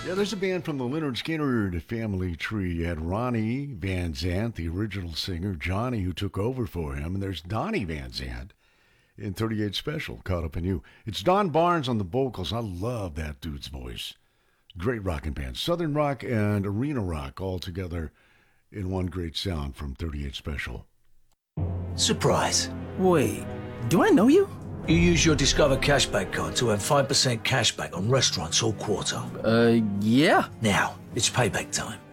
Yeah, there's a band from the Leonard Skinner family tree. You had Ronnie Van Zant, the original singer, Johnny, who took over for him, and there's Donnie Van Zant in 38 Special, Caught Up in You. It's Don Barnes on the vocals. I love that dude's voice. Great rocking band. Southern rock and arena rock all together in one great sound from 38 Special. Surprise. Wait, do I know you? You use your Discover Cashback card to earn 5% cashback on restaurants all quarter. Yeah. Now, it's payback time.